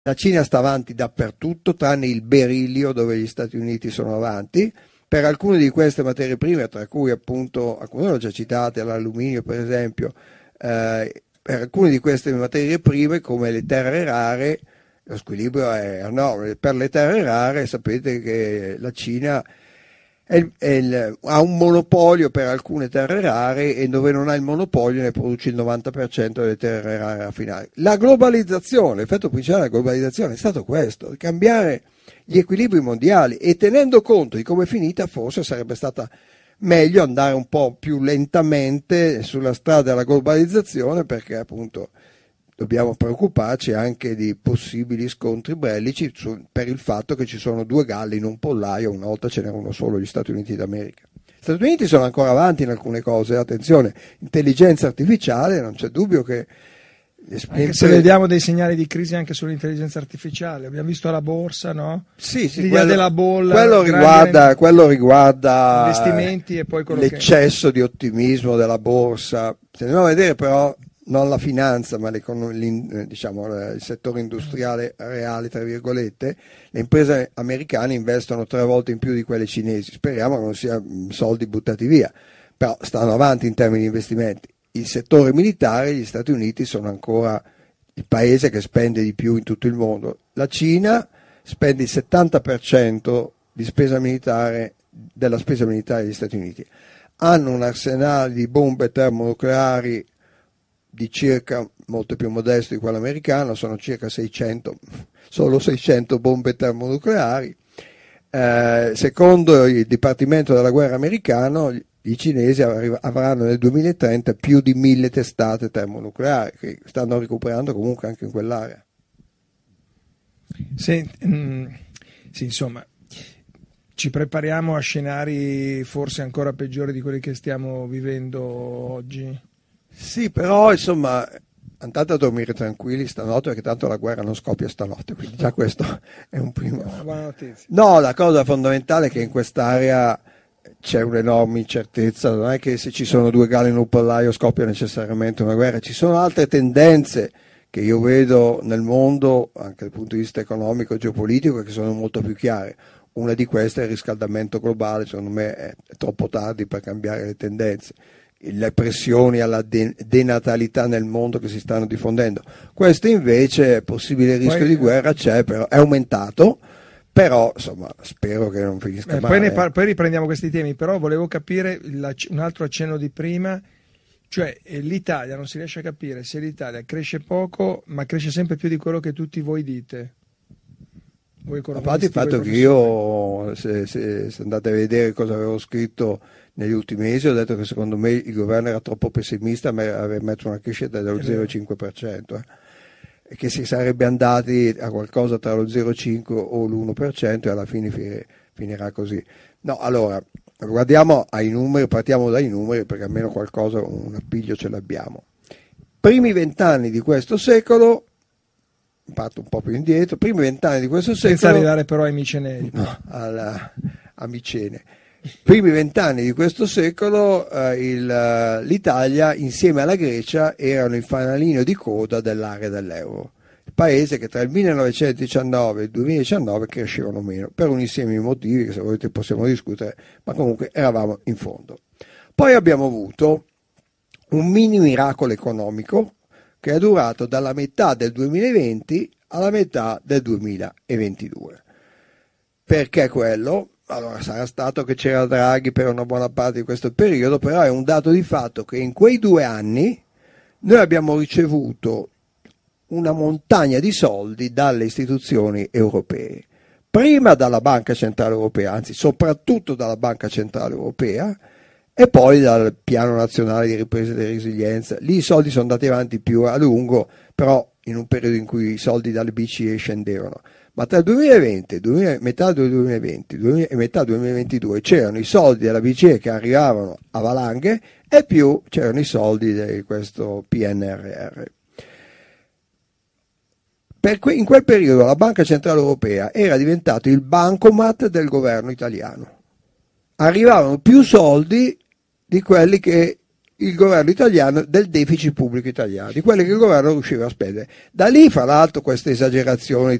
La Cina sta avanti dappertutto, tranne il berillio, dove gli Stati Uniti sono avanti. Per alcune di queste materie prime, tra cui appunto, alcune l'ho già citate, l'alluminio per esempio, per alcune di queste materie prime, come le terre rare, lo squilibrio è enorme. Per le terre rare sapete che la Cina ha un monopolio per alcune terre rare, e dove non ha il monopolio ne produce il 90% delle terre rare raffinate. La globalizzazione, l'effetto principale della globalizzazione è stato questo: cambiare gli equilibri mondiali, e tenendo conto di come è finita, forse sarebbe stata meglio andare un po' più lentamente sulla strada della globalizzazione, perché appunto dobbiamo preoccuparci anche di possibili scontri bellici per il fatto che ci sono due galli in un pollaio. Una volta ce n'era uno solo, gli Stati Uniti d'America. Gli Stati Uniti sono ancora avanti in alcune cose, attenzione, intelligenza artificiale, non c'è dubbio che... Anche se vediamo dei segnali di crisi anche sull'intelligenza artificiale, abbiamo visto la borsa, no? Sì, l'idea della bolla, quello riguarda investimenti e poi l'eccesso di ottimismo della borsa. Se andiamo a vedere però non la finanza, ma diciamo, il settore industriale reale, tra virgolette, le imprese americane investono 3 volte in più di quelle cinesi. Speriamo che non siano soldi buttati via, però stanno avanti in termini di investimenti. Il settore militare, gli Stati Uniti sono ancora il paese che spende di più in tutto il mondo. La Cina spende il 70% di spesa militare, della spesa militare degli Stati Uniti. Hanno un arsenale di bombe termonucleari di circa, molto più modesto di quello americano, sono circa 600, solo 600 bombe termonucleari. Secondo il Dipartimento della Guerra americano, i cinesi avranno nel 2030 più di 1000 testate termonucleari, che stanno recuperando comunque anche in quell'area. Sì, insomma, ci prepariamo a scenari forse ancora peggiori di quelli che stiamo vivendo oggi. Sì, però insomma, andate a dormire tranquilli stanotte, perché tanto la guerra non scoppia stanotte, quindi già questo è un primo... Una buona notizia. No, la cosa fondamentale è che in quest'area c'è un'enorme incertezza, non è che se ci sono 2 galli in un pollaio scoppia necessariamente una guerra, ci sono altre tendenze che io vedo nel mondo, anche dal punto di vista economico e geopolitico, che sono molto più chiare. Una di queste è il riscaldamento globale, secondo me è troppo tardi per cambiare le tendenze. Le pressioni alla denatalità nel mondo che si stanno diffondendo. Questo invece, possibile rischio di guerra c'è, però è aumentato, però insomma spero che non finisca male. Poi riprendiamo questi temi, però volevo capire un altro accenno di prima, cioè l'Italia, non si riesce a capire se l'Italia cresce poco, ma cresce sempre più di quello che tutti voi dite. A parte il fatto che io, se andate a vedere cosa avevo scritto negli ultimi mesi, ho detto che secondo me il governo era troppo pessimista a mettere una crescita dello 0,5%, e che si sarebbe andati a qualcosa tra lo 0,5 o l'1%, e alla fine finirà così. No, allora, guardiamo ai numeri, partiamo dai numeri, perché almeno qualcosa, un appiglio ce l'abbiamo. Primi 20 anni di questo secolo, parto un po' più indietro, primi 20 anni di questo secolo... Senza arrivare però ai micenei. No, a Micene. Primi 20 anni di questo secolo l'Italia insieme alla Grecia erano il fanalino di coda dell'area dell'euro, il paese che tra il 1919 e il 2019 crescevano meno, per un insieme di motivi che se volete possiamo discutere, ma comunque eravamo in fondo. Poi abbiamo avuto un mini miracolo economico che è durato dalla metà del 2020 alla metà del 2022. Perché quello? Allora, sarà stato che c'era Draghi per una buona parte di questo periodo, però è un dato di fatto che in quei 2 anni noi abbiamo ricevuto una montagna di soldi dalle istituzioni europee, prima dalla Banca Centrale Europea, anzi soprattutto dalla Banca Centrale Europea, e poi dal Piano Nazionale di Ripresa e Resilienza. Lì i soldi sono andati avanti più a lungo, però in un periodo in cui i soldi dalle BCE scendevano. Ma tra il 2020, metà del 2020 e metà del 2022 c'erano i soldi della BCE che arrivavano a valanghe, e più c'erano i soldi di questo PNRR. In quel periodo la Banca Centrale Europea era diventato il bancomat del governo italiano. Arrivavano più soldi di quelli che il governo italiano del deficit pubblico italiano, di quelli che il governo riusciva a spendere. Da lì, fra l'altro, queste esagerazioni